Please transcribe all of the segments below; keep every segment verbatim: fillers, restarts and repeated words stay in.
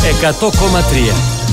εκατό κόμμα τρία.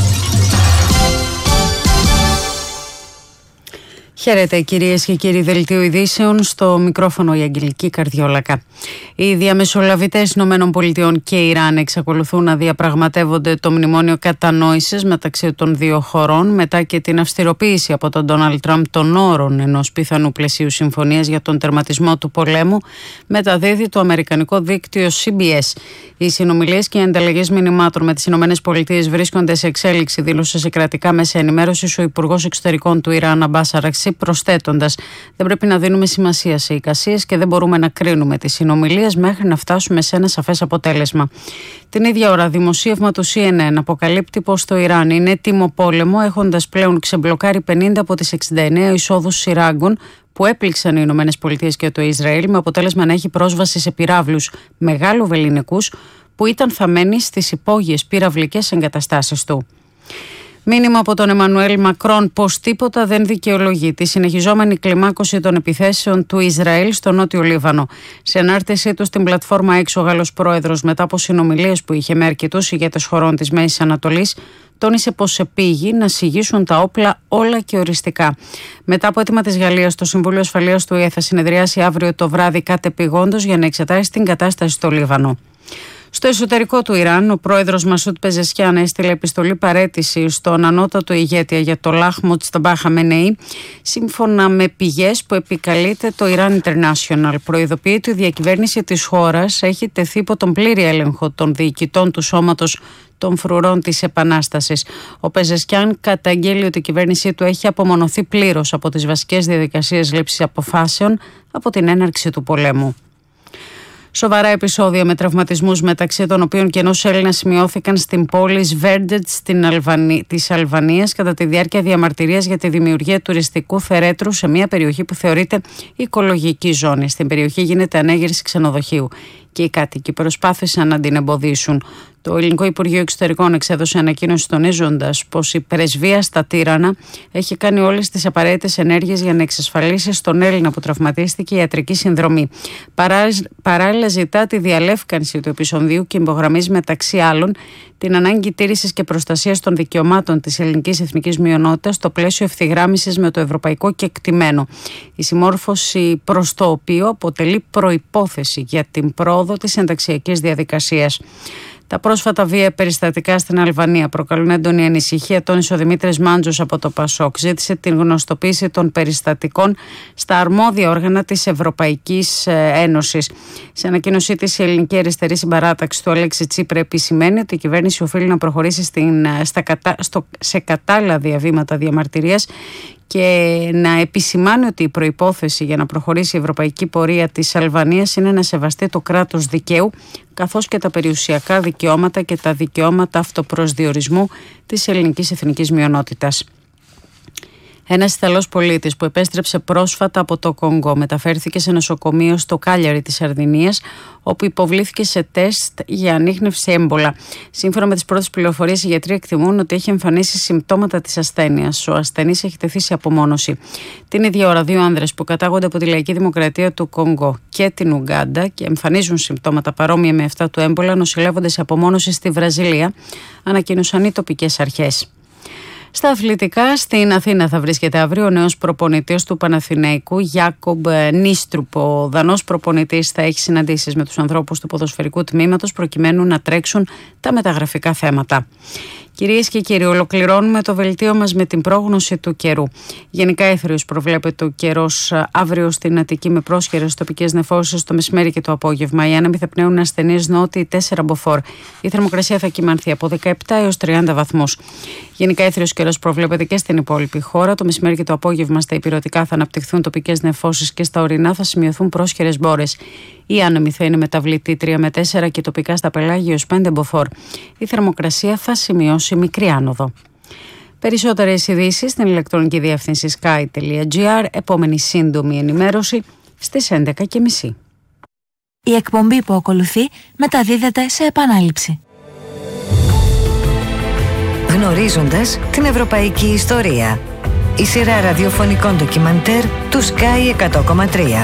Χαίρετε κυρίες και κύριοι, δελτίο ειδήσεων, στο μικρόφωνο η Αγγελική Καρδιόλακα. Οι διαμεσολαβητές ΗΠΑ και Ιράν εξακολουθούν να διαπραγματεύονται το μνημόνιο κατανόησης μεταξύ των δύο χωρών μετά και την αυστηροποίηση από τον Ντόναλντ Τραμπ των όρων ενός πιθανού πλαισίου συμφωνίας για τον τερματισμό του πολέμου, μεταδίδει το αμερικανικό δίκτυο σι μπι ες. Οι συνομιλίες και οι ανταλλαγές μηνυμάτων με τις ΗΠΑ βρίσκονται σε εξέλιξη, δήλωσε σε κρατικά μέσα ενημέρωσης ο Υπουργός Εξωτερικών του Ιράν, Αμπάς Αρακτσί, προσθέτοντας: δεν πρέπει να δίνουμε σημασία σε εικασίες και δεν μπορούμε να κρίνουμε τις συνομιλίες μέχρι να φτάσουμε σε ένα σαφές αποτέλεσμα. Την ίδια ώρα, δημοσίευμα του σι εν εν αποκαλύπτει πως το Ιράν είναι έτοιμο πόλεμο, έχοντας πλέον ξεμπλοκάρει πενήντα από τις εξήντα εννέα εισόδους σειράγγων που έπληξαν οι ΗΠΑ και το Ισραήλ, με αποτέλεσμα να έχει πρόσβαση σε πυράβλους μεγάλου βεληνικούς που ήταν θαμμένοι στις υπόγειες πυραυλικές εγκαταστάσεις του. Μήνυμα από τον Εμμανουέλ Μακρόν πως τίποτα δεν δικαιολογεί τη συνεχιζόμενη κλιμάκωση των επιθέσεων του Ισραήλ στο Νότιο Λίβανο. Σε ανάρτησή του στην πλατφόρμα X, ο Γάλλος πρόεδρος, μετά από συνομιλίες που είχε με αρκετούς ηγέτες χωρών της Μέσης Ανατολής, τόνισε πως επήγει να συγγύσουν τα όπλα όλα και οριστικά. Μετά από αίτημα της Γαλλίας, το Συμβούλιο Ασφαλείας του ΟΗΕ θα συνεδριάσει αύριο το βράδυ κατεπηγόντως για να εξετάσει την κατάσταση στο Λίβανο. Στο εσωτερικό του Ιράν, ο πρόεδρος Μασούτ Πεζεσκιάν έστειλε επιστολή παραίτηση στον ανώτατο ηγέτη Αγιατολάχ Μοτζταμπά Χαμενεή, σύμφωνα με πηγές που επικαλείται το Iran International. Προειδοποιεί ότι η διακυβέρνηση της χώρας έχει τεθεί υπό τον πλήρη έλεγχο των διοικητών του σώματος των φρουρών της Επανάστασης. Ο Πεζεσκιάν καταγγέλει ότι η κυβέρνησή του έχει απομονωθεί πλήρως από τις βασικές διαδικασίες λήψης αποφάσεων από την έναρξη του πολέμου. Σοβαρά επεισόδια με τραυματισμούς, μεταξύ των οποίων και ενός Έλληνα, σημειώθηκαν στην πόλη Σβέρντετς της Αλβανίας κατά τη διάρκεια διαμαρτυρίας για τη δημιουργία τουριστικού φερέτρου σε μια περιοχή που θεωρείται οικολογική ζώνη. Στην περιοχή γίνεται ανέγερση ξενοδοχείου και οι κάτοικοι προσπάθησαν να την εμποδίσουν. Το Ελληνικό Υπουργείο Εξωτερικών εξέδωσε ανακοίνωση τονίζοντας πως η πρεσβεία στα Τύρανα έχει κάνει όλες τις απαραίτητες ενέργειες για να εξασφαλίσει στον Έλληνα που τραυματίστηκε ιατρική συνδρομή. Παράλληλα, ζητά τη διαλεύκανση του επεισοδίου και υπογραμμίζει μεταξύ άλλων την ανάγκη τήρησης και προστασίας των δικαιωμάτων της ελληνικής εθνικής μειονότητας στο πλαίσιο ευθυγράμμισης με το ευρωπαϊκό κεκτημένο. Η συμμόρφωση προς το οποίο αποτελεί προϋπόθεση για την πρόοδο της ενταξιακής διαδικασίας. Τα πρόσφατα βία περιστατικά στην Αλβανία προκαλούν έντονη ανησυχία, τόνισε ο Δημήτρης Μάντζος από το ΠΑΣΟΚ. Ζήτησε την γνωστοποίηση των περιστατικών στα αρμόδια όργανα της Ευρωπαϊκής Ένωσης. Σε ανακοίνωσή της, η Ελληνική Αριστερή Συμπαράταξη του Αλέξη Τσίπρα επισημαίνει ότι η κυβέρνηση οφείλει να προχωρήσει στην, στα, στο, σε κατάλληλα διαβήματα διαμαρτυρίας και να επισημάνει ότι η προϋπόθεση για να προχωρήσει η ευρωπαϊκή πορεία της Αλβανίας είναι να σεβαστεί το κράτος δικαίου, καθώς και τα περιουσιακά δικαιώματα και τα δικαιώματα αυτοπροσδιορισμού της ελληνικής εθνικής μειονότητας. Ένας Ιταλός πολίτης που επέστρεψε πρόσφατα από το Κονγκό μεταφέρθηκε σε νοσοκομείο στο Κάλιαρι της Σαρδινίας, όπου υποβλήθηκε σε τεστ για ανίχνευση έμπολα. Σύμφωνα με τις πρώτες πληροφορίες, οι γιατροί εκτιμούν ότι έχει εμφανίσει συμπτώματα της ασθένειας. Ο ασθενής έχει τεθεί σε απομόνωση. Την ίδια ώρα, δύο άνδρες που κατάγονται από τη Λαϊκή Δημοκρατία του Κονγκό και την Ουγκάντα και εμφανίζουν συμπτώματα παρόμοια με αυτά του έμπολα, νοσηλεύονται σε απομόνωση στη Βραζιλία, ανακοίνωσαν οι τοπικές αρχές. Στα αθλητικά, στην Αθήνα θα βρίσκεται αύριο ο νέος προπονητής του Παναθηναϊκού, Γιάκομπ Νίστρουπ. Ο Δανός προπονητής θα έχει συναντήσεις με τους ανθρώπους του ποδοσφαιρικού τμήματος προκειμένου να τρέξουν τα μεταγραφικά θέματα. Κυρίες και κύριοι, ολοκληρώνουμε το δελτίο μας με την πρόγνωση του καιρού. Γενικά έθριος προβλέπεται ο καιρός αύριο στην Αττική με πρόσχερες τοπικές νεφώσεις το μεσημέρι και το απόγευμα. Οι άνεμοι θα πνέουν ασθενείς νότιοι τέσσερα μποφόρ. Η θερμοκρασία θα κυμανθεί από δεκαεπτά έως τριάντα βαθμούς. Γενικά έθριος καιρός προβλέπεται και στην υπόλοιπη χώρα. Το μεσημέρι και το απόγευμα στα ηπειρωτικά θα αναπτυχθούν τοπικές νεφώσεις και στα ορεινά θα σημειωθούν πρόσχερες μπόρες. Η άνεμη θα είναι μεταβλητή τρία με τέσσερα και τοπικά στα πελάγια έως πέντε μποφόρ. Η θερμοκρασία θα σημειώσει μικρή άνοδο. Περισσότερες ειδήσεις στην ηλεκτρονική διεύθυνση sky τελεία gr. Επόμενη σύντομη ενημέρωση στις έντεκα και μισή. Η εκπομπή που ακολουθεί μεταδίδεται σε επανάληψη. Γνωρίζοντας την ευρωπαϊκή ιστορία. Η σειρά ραδιοφωνικών ντοκιμαντέρ του Sky εκατό κόμμα τρία.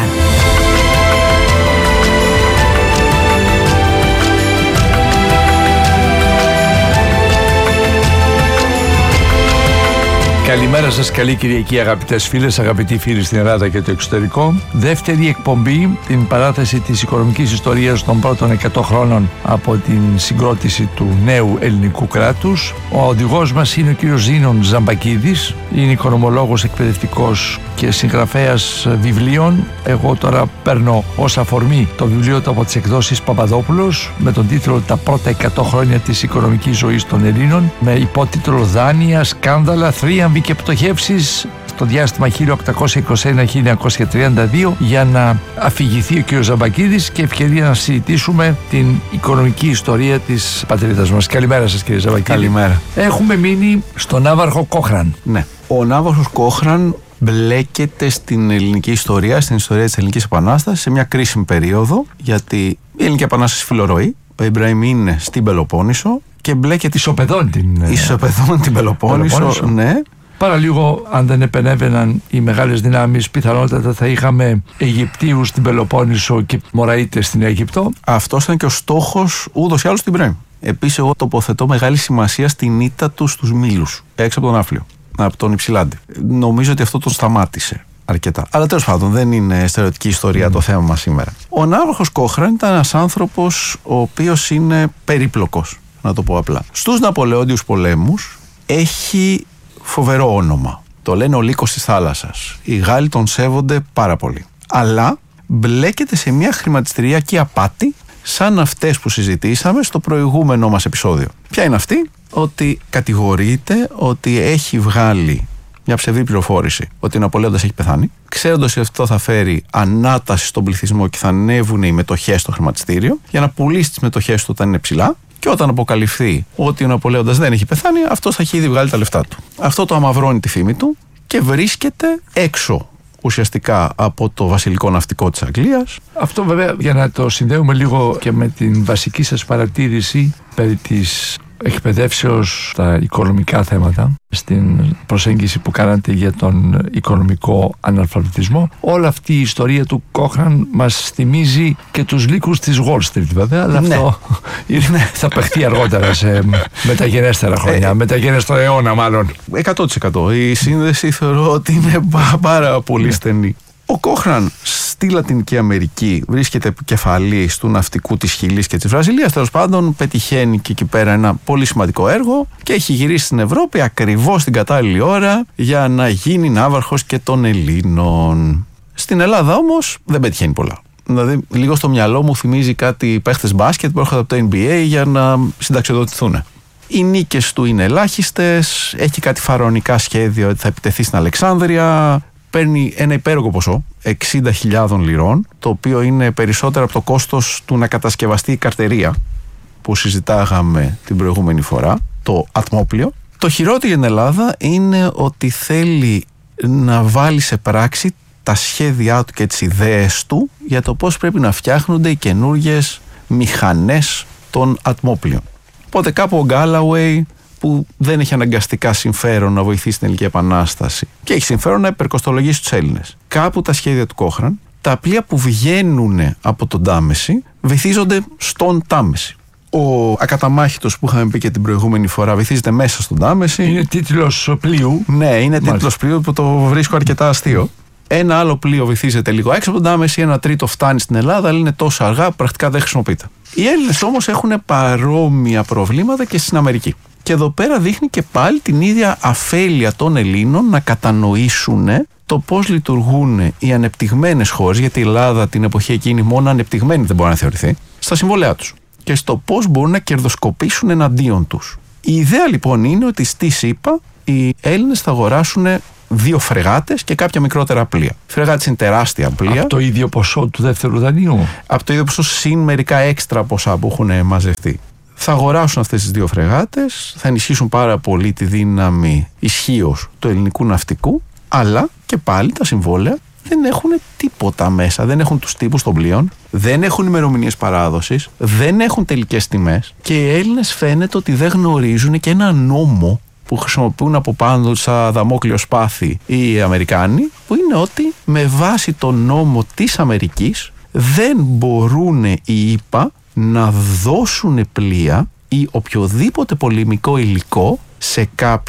Καλημέρα σας, καλή Κυριακή αγαπητές φίλες, αγαπητοί φίλοι στην Ελλάδα και το εξωτερικό. Δεύτερη εκπομπή, την παράθεση της οικονομικής ιστορίας των πρώτων εκατό χρόνων από την συγκρότηση του νέου ελληνικού κράτους. Ο οδηγός μας είναι ο κύριος Ζήνων Ζαμπακίδης, είναι οικονομολόγος, εκπαιδευτικός και συγγραφέας βιβλίων. Εγώ τώρα παίρνω ως αφορμή το βιβλίο του από τις εκδόσεις Παπαδόπουλος με τον τίτλο «Τα πρώτα εκατό χρόνια της οικονομικής ζωής των Ελλήνων», με υπότιτλο «Δάνεια, σκάνδαλα, θρίαμβοι και πτωχεύσεις στο διάστημα χίλια οκτακόσια είκοσι ένα με χίλια εννιακόσια τριάντα δύο», για να αφηγηθεί ο κ. Ζαμπακίδης και ευκαιρία να συζητήσουμε την οικονομική ιστορία της πατρίδας μας. Καλημέρα σας, κ. Ζαμπακίδη. Καλημέρα. Έχουμε μείνει στον Ναύαρχο Κόχραν. Ναι. Ο Ναύαρχος Κόχραν μπλέκεται στην ελληνική ιστορία, στην ιστορία της Ελληνικής Επανάστασης, σε μια κρίσιμη περίοδο, γιατί η Ελληνική Επανάσταση φιλορροεί. Ο Ιμπραήμ είναι στην Πελοπόννησο και μπλέκεται. Ισοπεδώνει την, Ισοπεδώνει την Πελοπόννησο, Πελοπόννησο, ναι. Παραλίγο, αν δεν επενέβαιναν οι μεγάλες δυνάμεις, πιθανότατα θα είχαμε Αιγυπτίους στην Πελοπόννησο και Μωραΐτες στην Αίγυπτο. Αυτός ήταν και ο στόχος ούτως ή άλλως του Ιμπραήμ. Επίσης, εγώ τοποθετώ μεγάλη σημασία στην ήττα του στους Μήλους, έξω από τον Άφλιο, από τον Υψηλάντη. Νομίζω ότι αυτό τον σταμάτησε αρκετά. Αλλά τέλος πάντων, δεν είναι στερεωτική ιστορία mm. το θέμα μας σήμερα. Ο Ναύαρχος Κόχραν ήταν ένας άνθρωπος ο οποίος είναι περίπλοκος, να το πω απλά. Στους Ναπολεόντιους πολέμους έχει φοβερό όνομα. Το λένε ο λύκος της θάλασσας. Οι Γάλλοι τον σέβονται πάρα πολύ. Αλλά μπλέκεται σε μια χρηματιστηριακή απάτη σαν αυτές που συζητήσαμε στο προηγούμενο μας επεισόδιο. Ποια είναι αυτή? Ότι κατηγορείται ότι έχει βγάλει μια ψευδή πληροφόρηση ότι ο Ναπολέοντας έχει πεθάνει, ξέροντας ότι αυτό θα φέρει ανάταση στον πληθυσμό και θα ανέβουν οι μετοχές στο χρηματιστήριο, για να πουλήσει τις μετοχές του όταν είναι ψηλά. Και όταν αποκαλυφθεί ότι ο Ναπολέοντας δεν έχει πεθάνει, αυτός θα έχει ήδη βγάλει τα λεφτά του. Αυτό το αμαυρώνει τη φήμη του και βρίσκεται έξω ουσιαστικά από το βασιλικό ναυτικό της Αγγλίας. Αυτό βέβαια, για να το συνδέουμε λίγο και με την βασική σας παρατήρηση περί της εκπαιδεύσεως στα οικονομικά θέματα, στην προσέγγιση που κάνατε για τον οικονομικό αναλφαβητισμό, όλη αυτή η ιστορία του Κόχραν μας θυμίζει και τους λύκους της Wall Street, βέβαια, αλλά ναι. Αυτό είναι, θα παιχτεί αργότερα σε μεταγενέστερα χρόνια, ε, μεταγενέστερο αιώνα μάλλον. εκατό τοις εκατό. Η σύνδεση θεωρώ ότι είναι πάρα πολύ ναι. στενή. Ο Κόχραν στη Λατινική Αμερική βρίσκεται επικεφαλής του ναυτικού της Χιλής και της Βραζιλίας. Τέλος πάντων, πετυχαίνει και εκεί πέρα ένα πολύ σημαντικό έργο και έχει γυρίσει στην Ευρώπη ακριβώς την κατάλληλη ώρα για να γίνει ναύαρχος και των Ελλήνων. Στην Ελλάδα όμως δεν πετυχαίνει πολλά. Δηλαδή, λίγο στο μυαλό μου θυμίζει κάτι παίχτες μπάσκετ που έρχονται από το N B A για να συνταξιοδοτηθούν. Οι νίκες του είναι ελάχιστες, έχει κάτι φαραωνικά σχέδια ότι θα επιτεθεί στην Αλεξάνδρεια. Παίρνει ένα υπέρογο ποσό, εξήντα χιλιάδες λιρών, το οποίο είναι περισσότερο από το κόστος του να κατασκευαστεί η καρτερία που συζητάγαμε την προηγούμενη φορά, το ατμόπλιο. Το χειρότερο για την Ελλάδα είναι ότι θέλει να βάλει σε πράξη τα σχέδιά του και τις ιδέες του για το πώς πρέπει να φτιάχνονται οι καινούργιες μηχανές των ατμόπλιων. Οπότε κάπου ο Γκάλαουεϊ, που δεν έχει αναγκαστικά συμφέρον να βοηθήσει την Ελληνική Επανάσταση και έχει συμφέρον να υπερκοστολογήσει τους Έλληνες. Κάπου τα σχέδια του Κόχραν, τα πλοία που βγαίνουν από τον Τάμεση βυθίζονται στον Τάμεση. Ο ακαταμάχητος που είχαμε πει και την προηγούμενη φορά βυθίζεται μέσα στον Τάμεση. Είναι τίτλος πλοίου. Ναι, είναι τίτλος πλοίου που το βρίσκω αρκετά αστείο. Ένα άλλο πλοίο βυθίζεται λίγο έξω από τον Τάμεση, ένα τρίτο φτάνει στην Ελλάδα, αλλά είναι τόσο αργά που πρακτικά δεν χρησιμοποιείται. Οι Έλληνες όμως έχουν παρόμοια προβλήματα και στην Αμερική. Και εδώ πέρα δείχνει και πάλι την ίδια αφέλεια των Ελλήνων να κατανοήσουν το πώς λειτουργούν οι ανεπτυγμένες χώρες, γιατί η Ελλάδα την εποχή εκείνη μόνο ανεπτυγμένη δεν μπορεί να θεωρηθεί, στα συμβόλαιά τους και στο πώς μπορούν να κερδοσκοπήσουν εναντίον τους. Η ιδέα λοιπόν είναι ότι στη ΣΥΠΑ οι Έλληνες θα αγοράσουν δύο φρεγάτες και κάποια μικρότερα πλοία. Οι φρεγάτες είναι τεράστια πλοία. Από το ίδιο ποσό του δεύτερου δανείου. Από το ίδιο ποσό συν μερικά έξτρα ποσά που έχουν μαζευτεί. Θα αγοράσουν αυτές τις δύο φρεγάτες, θα ενισχύσουν πάρα πολύ τη δύναμη ισχύως του ελληνικού ναυτικού, αλλά και πάλι τα συμβόλαια δεν έχουν τίποτα μέσα. Δεν έχουν τους τύπους των πλοίων, δεν έχουν ημερομηνίες παράδοσης, δεν έχουν τελικές τιμές και οι Έλληνες φαίνεται ότι δεν γνωρίζουν και ένα νόμο που χρησιμοποιούν από πάνω τους σαν δαμόκλειο σπάθη οι Αμερικάνοι, που είναι ότι με βάση τον νόμο της Αμερικής δεν μπορούν οι ΗΠΑ να δώσουν πλοία ή οποιοδήποτε πολεμικό υλικό σε κάποιον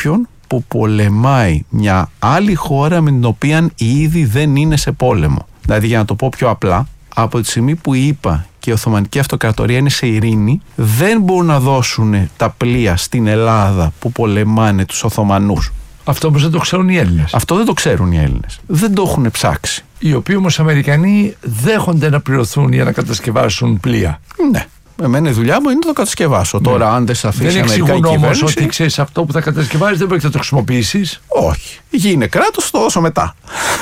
που πολεμάει μια άλλη χώρα με την οποία ήδη δεν είναι σε πόλεμο. Δηλαδή, για να το πω πιο απλά, από τη στιγμή που η ΗΠΑ και η Οθωμανική Αυτοκρατορία είναι σε ειρήνη, δεν μπορούν να δώσουν τα πλοία στην Ελλάδα που πολεμάνε τους Οθωμανούς. Αυτό όμως δεν το ξέρουν οι Έλληνες. Αυτό δεν το ξέρουν οι Έλληνες. Δεν το έχουν ψάξει. Οι οποίοι όμως Αμερικανοί δέχονται να πληρωθούν για να κατασκευάσουν πλοία. Ναι. Εμένα η δουλειά μου είναι να το κατασκευάσω. Ναι. Τώρα, αν δεν σε αφήσει η Αμερικανική κυβέρνηση. Δεν εξηγούν όμως ότι ξέρεις αυτό που θα κατασκευάσεις δεν πρέπει να το χρησιμοποιήσεις. Όχι. Γίνε κράτος, το δώσω μετά.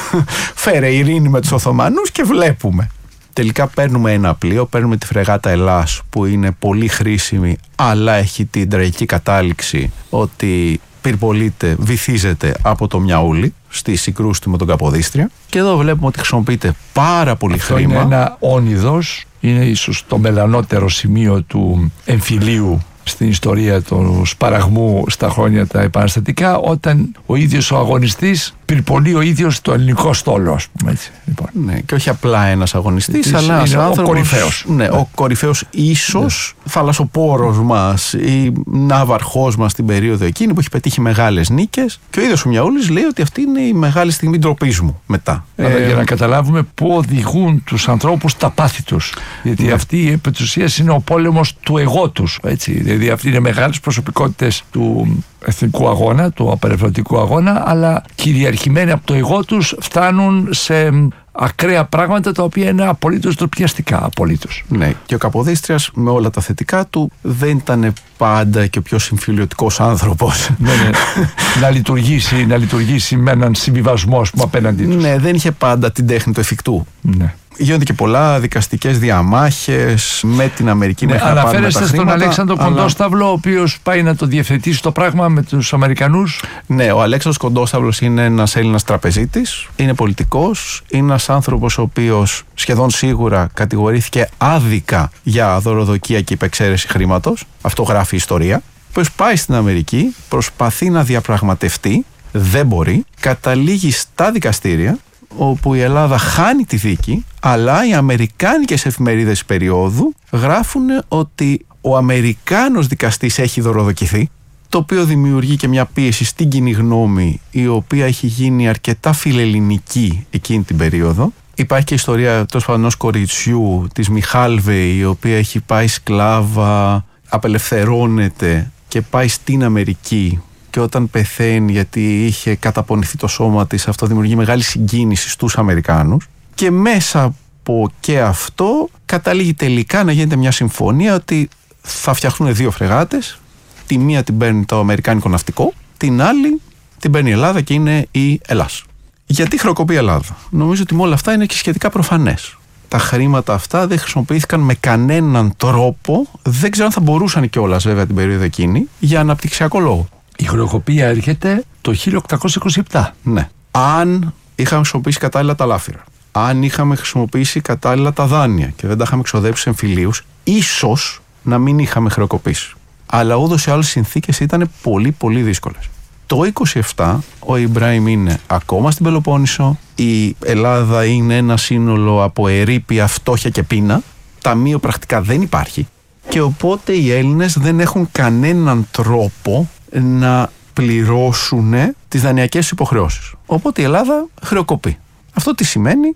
Φέρε ειρήνη με τους Οθωμανούς και βλέπουμε. Τελικά παίρνουμε ένα πλοίο, παίρνουμε τη φρεγάτα Ελλάς που είναι πολύ χρήσιμη, αλλά έχει την τραγική κατάληξη ότι πυρπολείται, βυθίζεται από το Μιαούλι στη συγκρούση του με τον Καποδίστρια. Και εδώ βλέπουμε ότι χρησιμοποιείται πάρα πολύ αυτό χρήμα. Είναι ένα όνειδος, είναι ίσως το μελανότερο σημείο του εμφυλίου στην ιστορία του σπαραγμού στα χρόνια τα επαναστατικά, όταν ο ίδιος ο αγωνιστής πυρπολεί ο ίδιος το ελληνικό στόλο, ας πούμε έτσι. Λοιπόν. Ναι, και όχι απλά ένας αγωνιστής, αλλά ένας άνθρωπος, ο κορυφαίος. Ναι, ναι. Ο κορυφαίος ίσως ναι. θαλασσοπόρος μας ή ναυαρχός μας την περίοδο εκείνη που έχει πετύχει μεγάλες νίκες. Και ο ίδιος ο Μιαούλης λέει ότι αυτή είναι η μεγάλη στιγμή ντροπής μου μετά. Αλλά ε, για να καταλάβουμε πού οδηγούν τους ανθρώπους τα πάθη τους. Γιατί ναι. αυτή επί της ουσίας είναι ο πόλεμος του εγώ τους. Έτσι. Δηλαδή αυτοί είναι μεγάλες προσωπικότητες του εθνικού αγώνα, του απελευθερωτικού αγώνα, αλλά κυριαρχημένοι από το εγώ τους φτάνουν σε ακραία πράγματα τα οποία είναι απολύτως ντροπιαστικά. Απολύτως. Ναι, και ο Καποδίστριας με όλα τα θετικά του δεν ήταν πάντα και ο πιο συμφιλιωτικός άνθρωπος. Ναι, ναι. να, λειτουργήσει, να λειτουργήσει με έναν συμβιβασμό που απέναντί τους. Ναι, δεν είχε πάντα την τέχνη του εφικτού. Ναι. Γίνονται και πολλά δικαστικές διαμάχες με την Αμερική. Ναι, αναφέρεστε στον Αλέξανδρο αλλά... Κοντόσταυλο, ο οποίος πάει να το διευθετήσει το πράγμα με τους Αμερικανούς. Ναι, ο Αλέξανδρος Κοντόσταυλος είναι ένας Έλληνας τραπεζίτης, είναι πολιτικός, είναι ένας άνθρωπος ο οποίος σχεδόν σίγουρα κατηγορήθηκε άδικα για δωροδοκία και υπεξαίρεση χρήματος. Αυτό γράφει η ιστορία. Ο οποίος πάει στην Αμερική, προσπαθεί να διαπραγματευτεί, δεν μπορεί, καταλήγει στα δικαστήρια, όπου η Ελλάδα χάνει τη δίκη, αλλά οι αμερικάνικες εφημερίδες περίοδου γράφουν ότι ο Αμερικάνος δικαστής έχει δωροδοκηθεί, το οποίο δημιουργεί και μια πίεση στην κοινή γνώμη, η οποία έχει γίνει αρκετά φιλελληνική εκείνη την περίοδο. Υπάρχει και η ιστορία ενός κοριτσιού της Μιχάλβεϊ, η οποία έχει πάει σκλάβα, απελευθερώνεται και πάει στην Αμερική. Και όταν πεθαίνει, γιατί είχε καταπονηθεί το σώμα της, αυτό δημιουργεί μεγάλη συγκίνηση στους Αμερικάνους. Και μέσα από και αυτό καταλήγει τελικά να γίνεται μια συμφωνία ότι θα φτιαχτούν δύο φρεγάτες. Τη μία την παίρνει το αμερικάνικο ναυτικό, την άλλη την παίρνει η Ελλάδα και είναι η Ελλάς. Γιατί χρεοκοπεί η Ελλάδα? Νομίζω ότι με όλα αυτά είναι και σχετικά προφανές. Τα χρήματα αυτά δεν χρησιμοποιήθηκαν με κανέναν τρόπο, δεν ξέρω αν θα μπορούσαν κιόλας βέβαια την περίοδο εκείνη, για αναπτυξιακό λόγο. Η χρεοκοπία έρχεται το χίλια οκτακόσια είκοσι επτά. Ναι. Αν είχαμε χρησιμοποιήσει κατάλληλα τα λάφυρα, αν είχαμε χρησιμοποιήσει κατάλληλα τα δάνεια και δεν τα είχαμε εξοδέψει σε εμφυλίους, ίσως να μην είχαμε χρεοκοπήσει. Αλλά ούτως ή άλλως οι συνθήκες ήταν πολύ πολύ δύσκολες. Το είκοσι επτά ο Ιμπράιμ είναι ακόμα στην Πελοπόννησο, η Ελλάδα είναι ένα σύνολο από ερείπια, φτώχεια και πείνα, ταμείο πρακτικά δεν υπάρχει και οπότε οι Έλληνες δεν έχουν κανέναν τρόπο να πληρώσουν τις δανειακές υποχρεώσεις. Οπότε η Ελλάδα χρεοκοπεί. Αυτό τι σημαίνει?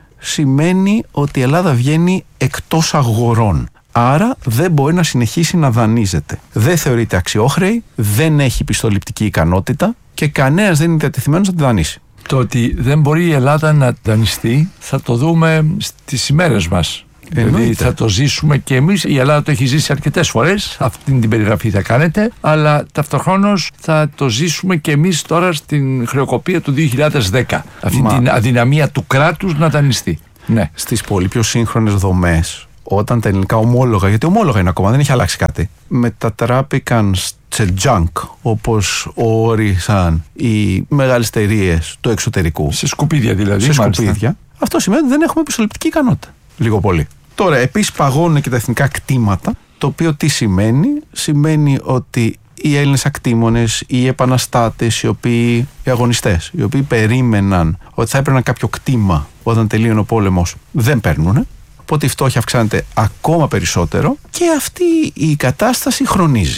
Σημαίνει ότι η Ελλάδα βγαίνει εκτός αγορών. Άρα δεν μπορεί να συνεχίσει να δανείζεται. Δεν θεωρείται αξιόχρεη, δεν έχει πιστοληπτική ικανότητα και κανένας δεν είναι διατεθειμένος να τη δανείσει. Το ότι δεν μπορεί η Ελλάδα να δανειστεί θα το δούμε στις ημέρες μας. Εννοείται. Δηλαδή θα το ζήσουμε και εμείς. Η Ελλάδα το έχει ζήσει αρκετές φορές, αυτή την περιγραφή θα κάνετε, αλλά ταυτοχρόνως θα το ζήσουμε και εμείς τώρα στην χρεοκοπία του δύο χιλιάδες δέκα. Αυτή Μα... την αδυναμία του κράτους να δανειστεί. Ναι. Στις πολύ πιο σύγχρονες δομές, όταν τα ελληνικά ομόλογα, γιατί ομόλογα είναι ακόμα, δεν έχει αλλάξει κάτι, μετατράπηκαν σε junk, όπως όρισαν οι μεγάλες εταιρείες του εξωτερικού. Σε σκουπίδια δηλαδή. Σε μάλιστα. σκουπίδια. Αυτό σημαίνει ότι δεν έχουμε πιστοληπτική ικανότητα. Λίγο πολύ. Τώρα, επίσης παγώνουν και τα εθνικά κτήματα, το οποίο τι σημαίνει? Σημαίνει ότι οι Έλληνες ακτήμονες, οι επαναστάτες, οι οποίοι, οι αγωνιστές, οι οποίοι περίμεναν ότι θα έπαιρναν κάποιο κτήμα όταν τελείωνε ο πόλεμος, δεν παίρνουν. Οπότε η φτώχεια αυξάνεται ακόμα περισσότερο και αυτή η κατάσταση χρονίζει.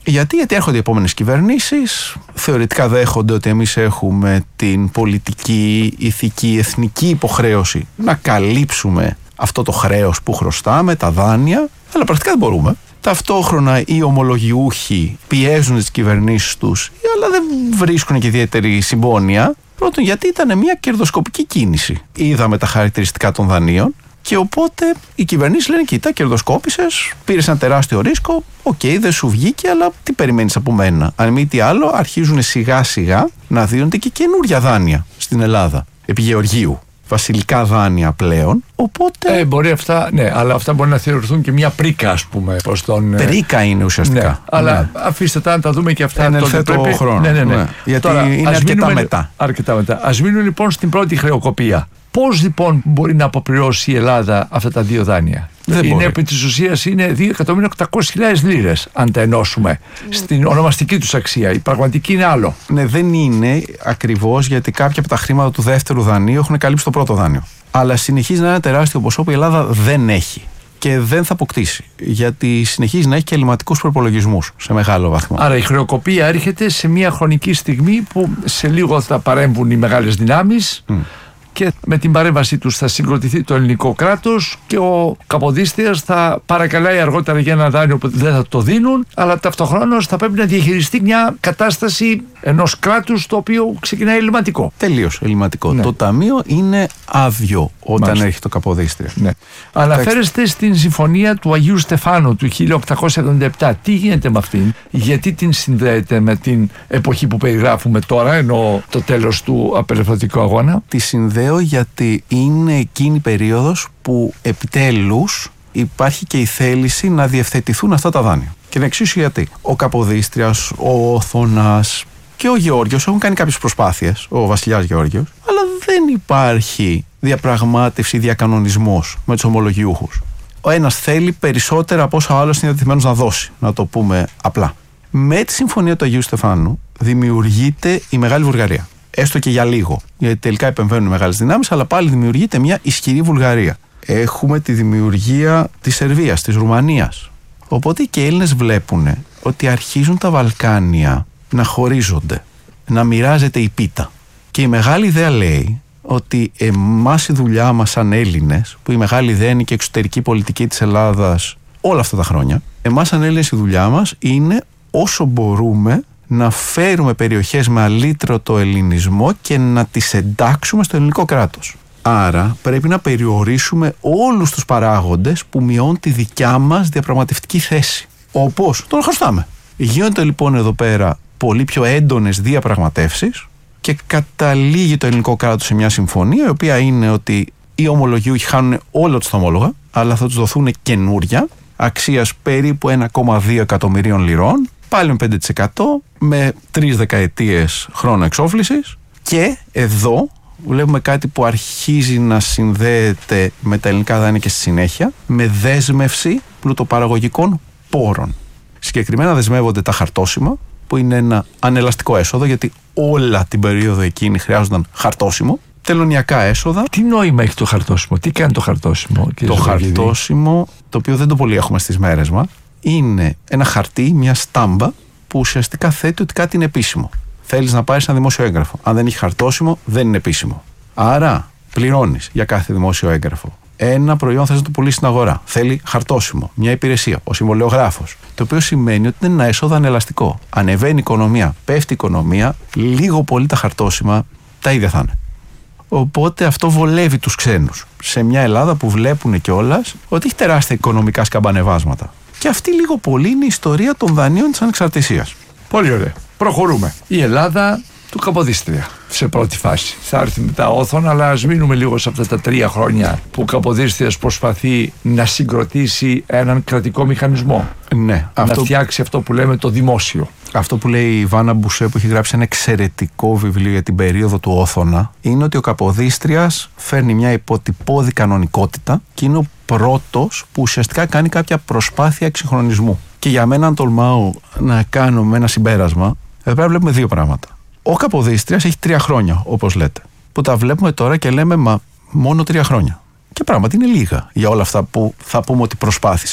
Γιατί, γιατί έρχονται οι επόμενες κυβερνήσεις, θεωρητικά δέχονται ότι εμείς έχουμε την πολιτική, ηθική, εθνική υποχρέωση να καλύψουμε αυτό το χρέος που χρωστάμε, τα δάνεια, αλλά πρακτικά δεν μπορούμε. Ταυτόχρονα οι ομολογιούχοι πιέζουν τις κυβερνήσεις τους, αλλά δεν βρίσκουν και ιδιαίτερη συμπόνια. Πρώτον, γιατί ήταν μια κερδοσκοπική κίνηση. Είδαμε τα χαρακτηριστικά των δανείων και οπότε οι κυβερνήσεις λένε: κοίτα, κερδοσκόπησες, πήρες ένα τεράστιο ρίσκο. Οκ, okay, δεν σου βγήκε, αλλά τι περιμένεις από μένα? Αν μη τι άλλο, αρχίζουν σιγά σιγά να δίνονται και καινούρια δάνεια στην Ελλάδα. Επί Γεωργίου. Βασιλικά δάνεια πλέον. Οπότε. Ε, μπορεί αυτά, ναι, αλλά αυτά μπορεί να θεωρηθούν και μια πρίκα, ας πούμε. Προς τον, πρίκα είναι ουσιαστικά. Ναι, αλλά ναι. αφήστε τα να τα δούμε και αυτά. Εν ελθέτω χρόνο. Ναι, ναι, ναι. ναι. Γιατί Τώρα, είναι αρκετά μείνουμε, μετά. Αρκετά μετά. Ας μείνουμε λοιπόν στην πρώτη χρεοκοπία. Πώς λοιπόν μπορεί να αποπληρώσει η Ελλάδα αυτά τα δύο δάνεια? Δεν είναι μπορεί. επί της ουσίας είναι δύο εκατομμύρια οκτακόσιες χιλιάδες λίρες, αν τα ενώσουμε στην ονομαστική τους αξία. Η πραγματική είναι άλλο. Ναι, δεν είναι ακριβώς, γιατί κάποια από τα χρήματα του δεύτερου δανείου έχουν καλύψει το πρώτο δάνειο. Αλλά συνεχίζει να είναι ένα τεράστιο ποσό που η Ελλάδα δεν έχει. Και δεν θα αποκτήσει. Γιατί συνεχίζει να έχει και ελλειμματικούς προϋπολογισμούς σε μεγάλο βαθμό. Άρα η χρεοκοπία έρχεται σε μια χρονική στιγμή που σε λίγο θα παρέμβουν οι μεγάλες δυνάμεις. Mm. Και με την παρέμβασή τους θα συγκροτηθεί το ελληνικό κράτος και ο Καποδίστριας θα παρακαλάει αργότερα για ένα δάνειο που δεν θα το δίνουν, αλλά ταυτοχρόνως θα πρέπει να διαχειριστεί μια κατάσταση ενός κράτους το οποίο ξεκινάει ελλειμματικό. Τελείως ελλειμματικό. Ναι. Το ταμείο είναι άδειο όταν Μάλιστα. έρχεται το Καποδίστρια. Ναι. Αναφέρεστε στην συμφωνία του Αγίου Στεφάνου του χίλια οκτακόσια εβδομήντα επτά. Τι γίνεται με αυτήν, γιατί την συνδέεται με την εποχή που περιγράφουμε τώρα, ενώ το τέλος του απελευθερωτικού αγώνα? Τη συνδέω γιατί είναι εκείνη η περίοδος που επιτέλους υπάρχει και η θέληση να διευθετηθούν αυτά τα δάνεια. Και να εξηγήσω γιατί. Ο Καποδίστριας, ο Όθωνας και ο Γεώργιος έχουν κάνει κάποιες προσπάθειες, ο βασιλιάς Γεώργιος, αλλά δεν υπάρχει διαπραγμάτευση, διακανονισμός με τους ομολογιούχους. Ο ένας θέλει περισσότερα από όσα ο άλλος είναι διατεθειμένος να δώσει, να το πούμε απλά. Με τη συμφωνία του Αγίου Στεφάνου δημιουργείται η Μεγάλη Βουλγαρία. Έστω και για λίγο. Γιατί τελικά επεμβαίνουν οι μεγάλες δυνάμεις, αλλά πάλι δημιουργείται μια ισχυρή Βουλγαρία. Έχουμε τη δημιουργία της Σερβίας, της Ρουμανίας. Οπότε και οι Έλληνες βλέπουν ότι αρχίζουν τα Βαλκάνια να χωρίζονται, να μοιράζεται η πίτα. Και η μεγάλη ιδέα λέει ότι εμάς η δουλειά μας σαν Έλληνες, που η μεγάλη ιδέα είναι και η εξωτερική πολιτική της Ελλάδας όλα αυτά τα χρόνια, εμάς σαν Έλληνες η δουλειά μας είναι όσο μπορούμε να φέρουμε περιοχές με αλήτρωτο ελληνισμό και να τις εντάξουμε στο ελληνικό κράτος. Άρα πρέπει να περιορίσουμε όλους τους παράγοντες που μειώνουν τη δικιά μας διαπραγματευτική θέση. Όπως τον χρωστάμε. Γίνονται λοιπόν εδώ πέρα πολύ πιο έντονες διαπραγματεύσεις και καταλήγει το ελληνικό κράτος σε μια συμφωνία, η οποία είναι ότι οι ομολογιούχοι χάνουν όλα τους τα ομόλογα, αλλά θα τους δοθούν καινούρια αξίας περίπου ένα κόμμα δύο εκατομμυρίων λιρών, πάλι με πέντε τοις εκατό, με τρεις δεκαετίες χρόνο εξόφλησης. Και εδώ βλέπουμε κάτι που αρχίζει να συνδέεται με τα ελληνικά δάνεια και στη συνέχεια, με δέσμευση πλουτοπαραγωγικών πόρων. Συγκεκριμένα δεσμεύονται τα χαρτόσημα, που είναι ένα ανελαστικό έσοδο, γιατί όλα την περίοδο εκείνη χρειάζονταν χαρτόσημο. Τελωνιακά έσοδα. Τι νόημα έχει το χαρτόσημο, τι κάνει το χαρτόσημο? Το χαρτόσημο, το οποίο δεν το πολύ έχουμε στις μέρες μας, είναι ένα χαρτί, μια στάμπα που ουσιαστικά θέτει ότι κάτι είναι επίσημο. Θέλεις να πάρεις ένα δημόσιο έγγραφο. Αν δεν έχει χαρτόσημο, δεν είναι επίσημο. Άρα πληρώνεις για κάθε δημόσιο έγγραφο. Ένα προϊόν θες να το πουλήσεις στην αγορά. Θέλει χαρτόσημο, μια υπηρεσία, ο συμβολιογράφος. Το οποίο σημαίνει ότι είναι ένα έσοδο ανελαστικό. Ανεβαίνει η οικονομία, πέφτει η οικονομία, λίγο πολύ τα χαρτόσημα τα ίδια θα είναι. Οπότε αυτό βολεύει τους ξένους. Σε μια Ελλάδα που βλέπουν κιόλας ότι έχει τεράστια οικονομικά σκαμπανεβάσματα. Και αυτή λίγο πολύ είναι η ιστορία των δανείων της ανεξαρτησίας. Πολύ ωραία. Προχωρούμε. Η Ελλάδα του Καποδίστρια σε πρώτη φάση. Θα έρθει μετά Όθωνα, αλλά ας μείνουμε λίγο σε αυτά τα τρία χρόνια που ο Καποδίστριας προσπαθεί να συγκροτήσει έναν κρατικό μηχανισμό. Ναι. Να αυτό... φτιάξει αυτό που λέμε το δημόσιο. Αυτό που λέει η Βάνα Μπουσέ, που έχει γράψει ένα εξαιρετικό βιβλίο για την περίοδο του Όθωνα, είναι ότι ο Καποδίστριας φέρνει μια υποτυπώδη κανονικότητα και είναι ο πρώτος που ουσιαστικά κάνει κάποια προσπάθεια εξυγχρονισμού. Και για μένα, αν τολμάω να κάνω με ένα συμπέρασμα, εδώ πέρα βλέπουμε δύο πράγματα. Ο Καποδίστριας έχει τρία χρόνια, όπως λέτε, που τα βλέπουμε τώρα και λέμε μα μόνο τρία χρόνια. Και πράγματι είναι λίγα για όλα αυτά που θα πούμε ότι προσπάθησε.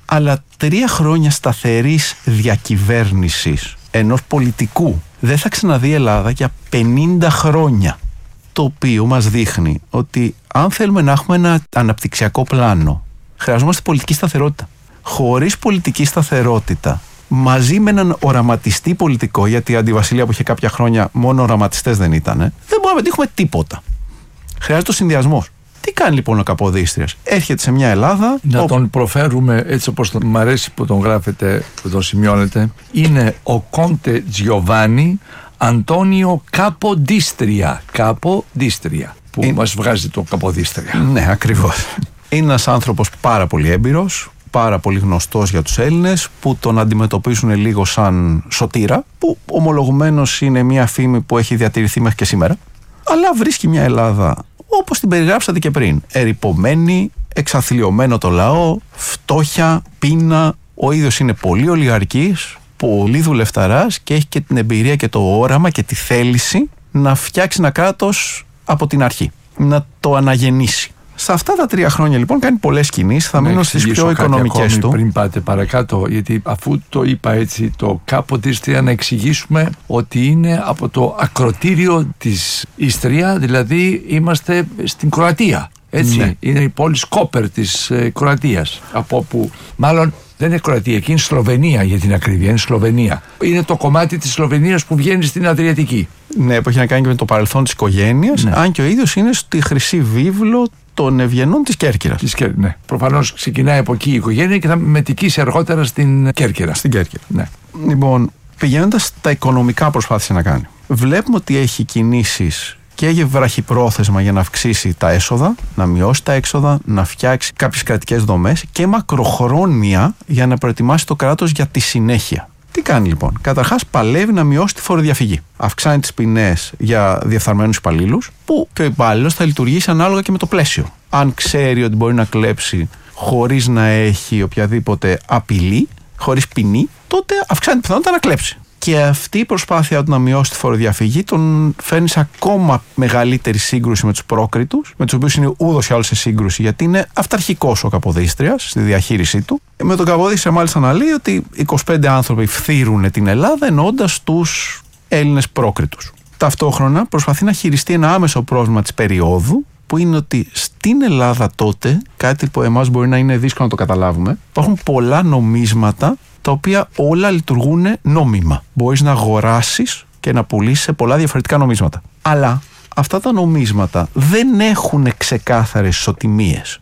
Αλλά τρία χρόνια σταθερής διακυβέρνησης ενός πολιτικού δεν θα ξαναδεί η Ελλάδα για πενήντα χρόνια. Το οποίο μας δείχνει ότι αν θέλουμε να έχουμε ένα αναπτυξιακό πλάνο, χρειαζόμαστε πολιτική σταθερότητα. Χωρίς πολιτική σταθερότητα, μαζί με έναν οραματιστή πολιτικό, γιατί η Αντιβασιλεία που είχε κάποια χρόνια μόνο οραματιστές δεν ήταν, δεν μπορούμε να πετύχουμε τίποτα. Χρειάζεται ο συνδυασμός. Τι κάνει λοιπόν ο Καποδίστριας? Έρχεται σε μια Ελλάδα. Να ο... τον προφέρουμε έτσι όπως μου αρέσει που τον γράφετε, που τον σημειώνετε. Είναι ο Κόντε Τζιοβάνι Αντώνιο Καποντίστρια. Καποντίστρια. Που είναι... μας βγάζει το Καποδίστρια. Ναι, ακριβώς. Είναι ένας άνθρωπος πάρα πολύ έμπειρος, πάρα πολύ γνωστός για τους Έλληνες, που τον αντιμετωπίζουν λίγο σαν σωτήρα, που ομολογουμένως είναι μια φήμη που έχει διατηρηθεί μέχρι και σήμερα. Αλλά βρίσκει μια Ελλάδα, όπως την περιγράψατε και πριν, ερειπωμένη, εξαθλιωμένο το λαό, φτώχεια, πείνα. Ο ίδιος είναι πολύ ολιγαρκής, πολύ δουλευταράς και έχει και την εμπειρία και το όραμα και τη θέληση να φτιάξει ένα κράτος από την αρχή, να το αναγεννήσει. Σε αυτά τα τρία χρόνια λοιπόν κάνει πολλές κινήσεις, θα μείνω στις πιο οικονομικές του. Πριν πάτε παρακάτω, γιατί αφού το είπα έτσι, το Καποντίστρια, να εξηγήσουμε ότι είναι από το ακροτήριο της Ιστρία, δηλαδή είμαστε στην Κροατία. Έτσι, ναι. Είναι η πόλη Σκόπερ της ε, Κροατίας. Από όπου, μάλλον δεν είναι Κροατία, εκεί είναι Σλοβενία για την ακρίβεια. Είναι Σλοβενία. Είναι το κομμάτι της Σλοβενίας που βγαίνει στην Αδριατική. Ναι, που έχει να κάνει και με το παρελθόν της οικογένειας. Ναι. Αν και ο ίδιος είναι στη Χρυσή Βίβλο των Ευγενών της Κέρκυρας. Της Κέρ, ναι. Προφανώς ξεκινάει από εκεί η οικογένεια και θα μετικήσει αργότερα στην Κέρκυρα. Στην Κέρκυρα. Ναι. Λοιπόν, πηγαίνοντας στα οικονομικά, προσπάθησε να κάνει. Βλέπουμε ότι έχει κινήσεις και έχει βραχυπρόθεσμα για να αυξήσει τα έσοδα, να μειώσει τα έξοδα, να φτιάξει κάποιες κρατικές δομές, και μακροχρόνια για να προετοιμάσει το κράτος για τη συνέχεια. Τι κάνει λοιπόν? Καταρχάς παλεύει να μειώσει τη φοροδιαφυγή. Αυξάνει τις ποινές για διεφθαρμένους υπαλλήλους, που και ο υπάλληλος θα λειτουργήσει ανάλογα και με το πλαίσιο. Αν ξέρει ότι μπορεί να κλέψει χωρίς να έχει οποιαδήποτε απειλή, χωρίς ποινή, τότε αυξάνει την πιθανότητα να κλέψει. Και αυτή η προσπάθεια του να μειώσει τη φοροδιαφυγή τον φέρνει σε ακόμα μεγαλύτερη σύγκρουση με τους πρόκριτους, με τους οποίους είναι ούδος ή άλλως σε σύγκρουση, γιατί είναι αυταρχικός ο Καποδίστριας στη διαχείρισή του. Με τον Καποδίστρια μάλιστα να λέει ότι είκοσι πέντε άνθρωποι φθείρουν την Ελλάδα, εννοώντας τους Έλληνες πρόκριτους. Ταυτόχρονα προσπαθεί να χειριστεί ένα άμεσο πρόβλημα της περίοδου, που είναι ότι στην Ελλάδα τότε, κάτι που εμάς μπορεί να είναι δύσκολο να το καταλάβουμε, υπάρχουν πολλά νομίσματα τα οποία όλα λειτουργούν νόμιμα. Μπορείς να αγοράσεις και να πουλήσεις σε πολλά διαφορετικά νομίσματα. Αλλά αυτά τα νομίσματα δεν έχουν ξεκάθαρες ισοτιμίες.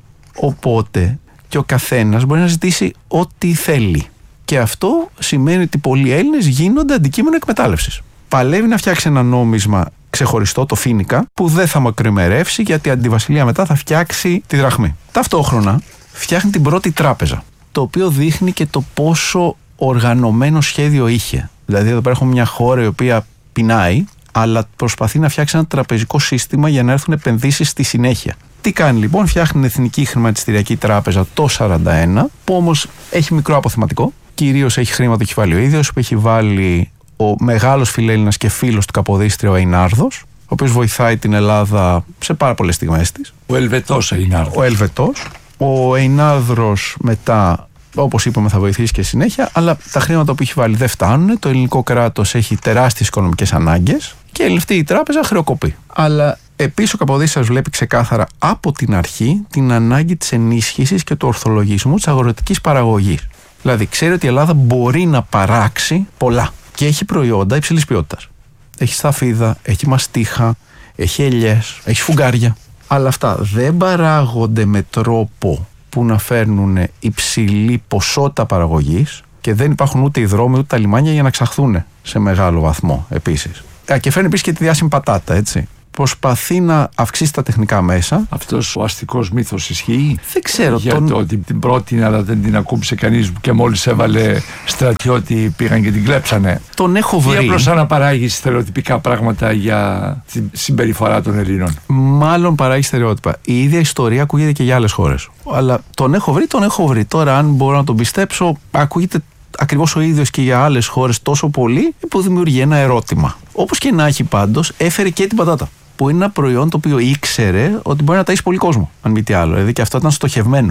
Οπότε και ο καθένας μπορεί να ζητήσει ό,τι θέλει. Και αυτό σημαίνει ότι πολλοί Έλληνες γίνονται αντικείμενο εκμετάλλευσης. Παλεύει να φτιάξει ένα νόμισμα ξεχωριστό, το φίνικα, που δεν θα μακροημερεύσει, γιατί η Αντιβασιλεία μετά θα φτιάξει τη δραχμή. Ταυτόχρονα φτιάχνει την πρώτη τράπεζα, το οποίο δείχνει και το πόσο οργανωμένο σχέδιο είχε. Δηλαδή εδώ πέρα έχουμε μια χώρα η οποία πεινάει, αλλά προσπαθεί να φτιάξει ένα τραπεζικό σύστημα για να έρθουν επενδύσεις στη συνέχεια. Τι κάνει λοιπόν? Φτιάχνει την Εθνική Χρηματιστηριακή Τράπεζα το σαράντα ένα, που όμως έχει μικρό αποθεματικό. Κυρίως έχει χρήμα το έχει βάλει ο ίδιος, που έχει βάλει ο μεγάλος φιλέλληνας και φίλος του Καποδίστρια, ο Εϊνάρδος, ο οποίος βοηθάει την Ελλάδα σε πάρα πολλές στιγμές της. Ο Ελβετός Εϊνάρδος. Ο Ελβετός. Ο Εϊνάρδος μετά, όπως είπαμε, θα βοηθήσει και συνέχεια, αλλά τα χρήματα που έχει βάλει δεν φτάνουν. Το ελληνικό κράτος έχει τεράστιες οικονομικές ανάγκες και αυτή η τράπεζα χρεοκοπεί. Αλλά επίσης ο Καποδίστριας βλέπει ξεκάθαρα από την αρχή την ανάγκη της ενίσχυσης και του ορθολογισμού της αγροτικής παραγωγής. Δηλαδή ξέρει ότι η Ελλάδα μπορεί να παράξει πολλά και έχει προϊόντα υψηλής ποιότητας. Έχει σταφίδα, έχει μαστίχα, έχει ελιές, έχει φουγγάρια. Αλλά αυτά δεν παράγονται με τρόπο που να φέρνουν υψηλή ποσότητα παραγωγής και δεν υπάρχουν ούτε οι δρόμοι ούτε τα λιμάνια για να εξαχθούν σε μεγάλο βαθμό επίσης. Α, και φέρνει επίσης και τη διάσημη πατάτα, έτσι. Προσπαθεί να αυξήσει τα τεχνικά μέσα. Αυτός ο αστικός μύθος ισχύει? Δεν ξέρω. Για τον... το ότι την πρότεινε αλλά δεν την ακούμπησε κανείς και μόλις έβαλε στρατιώτη πήγαν και την κλέψανε. Τον έχω βρει. Ή απλώς αναπαράγει στερεοτυπικά πράγματα για την συμπεριφορά των Ελλήνων? Μάλλον παράγει στερεότυπα. Η ίδια ιστορία ακούγεται και για άλλες χώρες. Αλλά τον έχω βρει, τον έχω βρει. Τώρα, αν μπορώ να τον πιστέψω, ακούγεται ακριβώς ο ίδιος και για άλλες χώρες τόσο πολύ, που δημιουργεί ένα ερώτημα. Όπως και να έχει πάντως, έφερε και την πατάτα, που είναι ένα προϊόν το οποίο ήξερε ότι μπορεί να ταΐσει πολύ κόσμο, αν μη τι άλλο. Δηλαδή και αυτό ήταν στοχευμένο.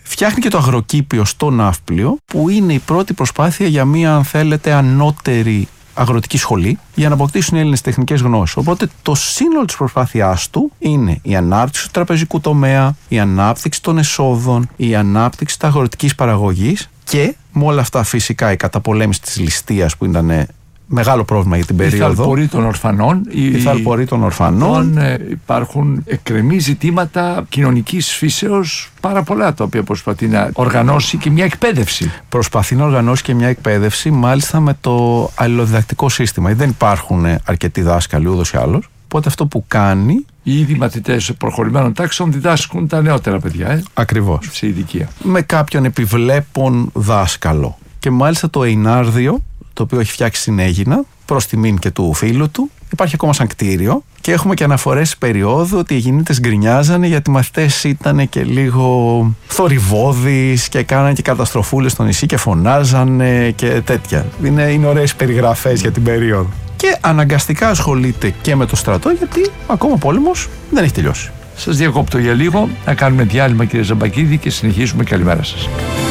φτιάχνει και το αγροκήπιο στο Ναύπλιο, που είναι η πρώτη προσπάθεια για μία, αν θέλετε, ανώτερη αγροτική σχολή για να αποκτήσουν οι Έλληνες τεχνικές γνώσεις. Οπότε το σύνολο της προσπάθειάς του είναι η ανάπτυξη του τραπεζικού τομέα, η ανάπτυξη των εσόδων, η ανάπτυξη της αγροτικής παραγωγής και με όλα αυτά φυσικά η καταπολέμηση της ληστείας που ήταν μεγάλο πρόβλημα για την περίοδο. Η θαλπορή των ορφανών. Η θαλπορή των ορφανών. Ε, υπάρχουν εκκρεμή ζητήματα κοινωνικής φύσεως πάρα πολλά, τα οποία προσπαθεί να οργανώσει και μια εκπαίδευση. Προσπαθεί να οργανώσει και μια εκπαίδευση, μάλιστα με το αλληλοδιδακτικό σύστημα. Δεν υπάρχουν αρκετοί δάσκαλοι ούτως ή άλλως. Οπότε αυτό που κάνει. Οι ήδη μαθητές προχωρημένων τάξεων διδάσκουν τα νεότερα παιδιά. Ε, Ακριβώς. Σε ηλικία. Με κάποιον επιβλέπον δάσκαλο. Και μάλιστα το Εινάρδιο, το οποίο έχει φτιάξει στην Αίγινα, προς τιμήν και του φίλου του, υπάρχει ακόμα σαν κτίριο και έχουμε και αναφορές περίοδου ότι οι Αιγινίτες γκρινιάζανε γιατί οι μαθητές ήταν και λίγο θορυβώδεις και κάνανε και καταστροφούλες στο νησί και φωνάζανε και τέτοια. Είναι, είναι ωραίες περιγραφές για την περίοδο. Και αναγκαστικά ασχολείται και με το στρατό γιατί ακόμα ο πόλεμος δεν έχει τελειώσει. Σας διακόπτω για λίγο, να κάνουμε διάλειμμα κύριε Ζαμπακίδη και συνεχίζουμε. Καλημέρα σας.